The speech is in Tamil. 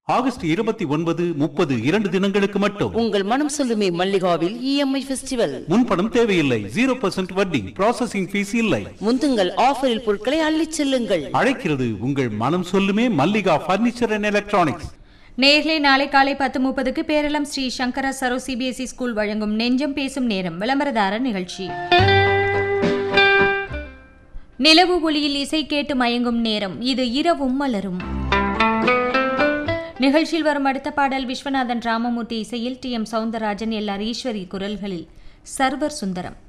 ஆகஸ்ட் 29, 30 2 தினங்களுக்கு மட்டும். உங்கள் மனம் சொல்லுமே மல்லிகாவில் EMI ஃபெஸ்டிவல். முன்பணம் தேவையில்லை. 0% வட்டி. ப்ராசஸிங் ஃபீஸ் இல்லை. முந்துங்கள் ஆஃபரில் பொருட்களை அள்ளிச் செல்லுங்கள். அழைக்கிறது உங்கள் மனம் சொல்லுமே மல்லிகா பர்னிச்சர் அண்ட் எலக்ட்ரானிக்ஸ். நேர்லே நாளை காலை 10:30 பேரளம் ஸ்ரீ சங்கரா சரோ CBSE ஸ்கூல் வழங்கும் நெஞ்சம் பேசும் நேரம் விளம்பரதார நிகழ்ச்சி. நிலவு ஒளியில் இசை கேட்டு மயங்கும் நேரம் இது இரவும் மலரும். நிகழ்ச்சியில் வரும் அடுத்த பாடல் விஸ்வநாதன் ராமமூர்த்தி இசையில் TM சௌந்தரராஜன் LR ஈஸ்வரி குரல்களில் சர்வர் சுந்தரம்.